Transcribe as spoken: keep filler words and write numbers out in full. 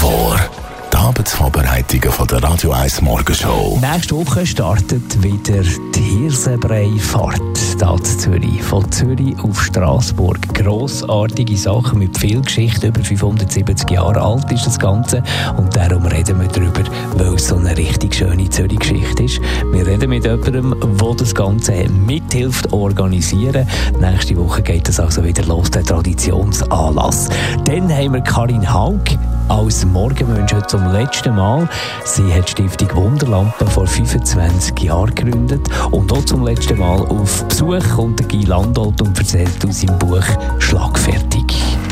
vor. Die Abendvorbereitungen von der Radio eins Morgenshow. Nächste Woche startet wieder die Hirsenbreifahrt hier in Zürich. Von Zürich auf Straßburg. Grossartige Sachen mit viel Geschichte. Über fünfhundertsiebzig Jahre alt ist das Ganze. Und darum reden wir darüber, weil es so eine richtig schöne Zürich-Geschichte ist. Wir reden mit jemandem, der das Ganze mithilft organisieren. Nächste Woche geht es also wieder los, der Traditionsanlass. Dann haben wir Karin Haug als Morgenmensch zum letzten Mal. Sie hat die Stiftung Wunderlampe vor fünfundzwanzig Jahren gegründet und auch zum letzten Mal auf Besuch kommt der Guy Landolt und erzählt aus seinem Buch «Schlagfertig».